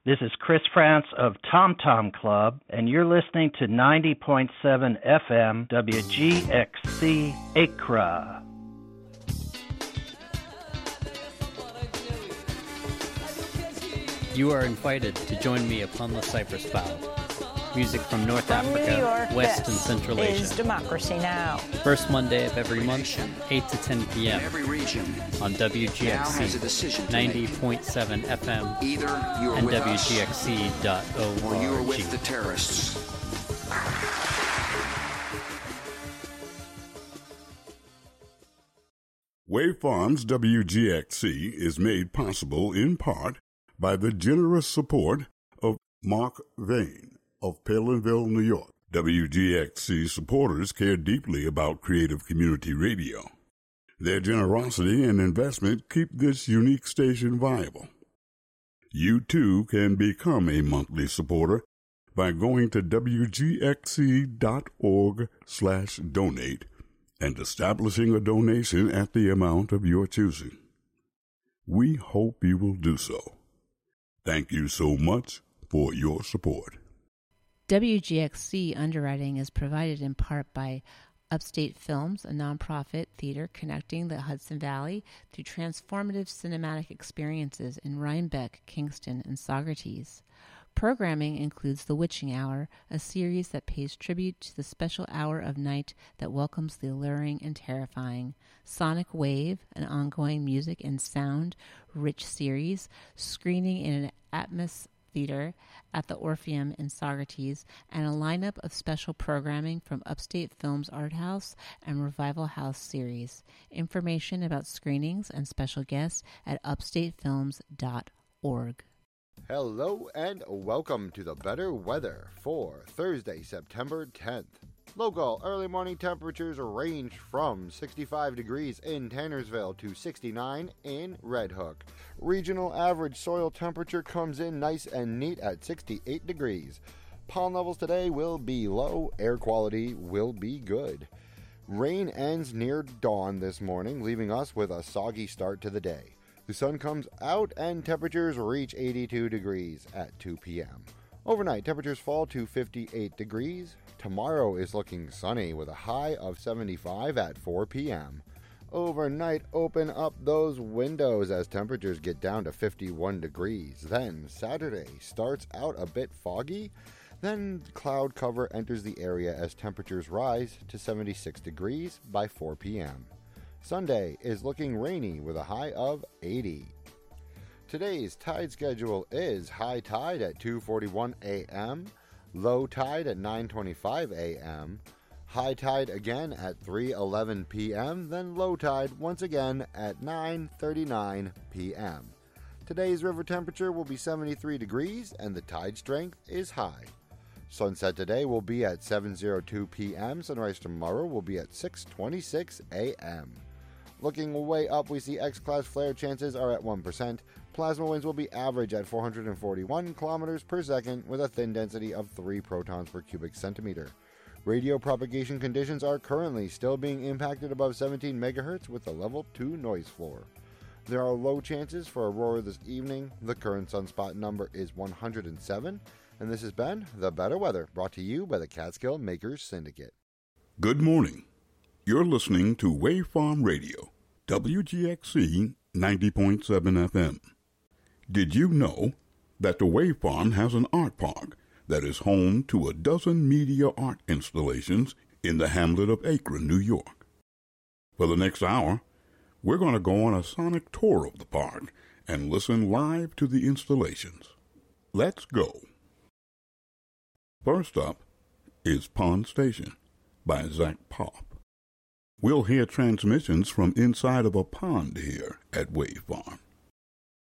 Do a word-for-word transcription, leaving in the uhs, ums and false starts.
This is Chris France of Tom Tom Club, and you're listening to ninety point seven F M W G X C Accra. You are invited to join me upon the Cypress Bow. Music from North from Africa, New York, West and Central Asia. Is Democracy Now! First Monday of every month, eight to ten p.m. Every region on W G X C ninety point seven F M Either you're and with W G X C dot org. Or you're with the terrorists. Wave Farms W G X C is made possible in part by the generous support of Mark Vane of Palinville, New York. W G X C supporters care deeply about creative community radio. Their generosity and investment keep this unique station viable. You too can become a monthly supporter by going to W G X C dot org slash donate and establishing a donation at the amount of your choosing. We hope you will do so. Thank you so much for your support. W G X C underwriting is provided in part by Upstate Films, a nonprofit theater connecting the Hudson Valley through transformative cinematic experiences in Rhinebeck, Kingston, and Saugerties. Programming includes The Witching Hour, a series that pays tribute to the special hour of night that welcomes the alluring and terrifying. Sonic Wave, an ongoing music and sound-rich series, screening in an Atmos Theater at the Orpheum in Saugerties, and a lineup of special programming from Upstate Films Art House and Revival House series. Information about screenings and special guests at upstate films dot org. Hello and welcome to the better weather for Thursday, September tenth. Local early morning temperatures range from sixty-five degrees in Tannersville to sixty-nine in Red Hook. Regional average soil temperature comes in nice and neat at sixty-eight degrees. Pollen levels today will be low, air quality will be good. Rain ends near dawn this morning, leaving us with a soggy start to the day. The sun comes out and temperatures reach eighty-two degrees at two p.m. Overnight, temperatures fall to fifty-eight degrees. Tomorrow is looking sunny with a high of seventy-five at four p.m. Overnight, open up those windows as temperatures get down to fifty-one degrees. Then Saturday starts out a bit foggy. Then cloud cover enters the area as temperatures rise to seventy-six degrees by four p.m. Sunday is looking rainy with a high of eighty. Today's tide schedule is high tide at two forty-one a.m., low tide at nine twenty-five a.m., high tide again at three eleven p.m., then low tide once again at nine thirty-nine p.m. Today's river temperature will be seventy-three degrees and the tide strength is high. Sunset today will be at seven oh two p.m. Sunrise tomorrow will be at six twenty-six a.m. Looking way up, we see X-class flare chances are at one percent. Plasma winds will be average at four hundred forty-one kilometers per second with a thin density of three protons per cubic centimeter. Radio propagation conditions are currently still being impacted above seventeen megahertz with a level two noise floor. There are low chances for aurora this evening. The current sunspot number is one hundred seven. And this has been The Better Weather, brought to you by the Catskill Makers Syndicate. Good morning. You're listening to Wave Farm Radio, W G X C ninety point seven F M. Did you know that the Wave Farm has an art park that is home to a dozen media art installations in the hamlet of Akron, New York? For the next hour, we're going to go on a sonic tour of the park and listen live to the installations. Let's go. First up is Pond Station by Zach Pop. We'll hear transmissions from inside of a pond here at Wave Farm.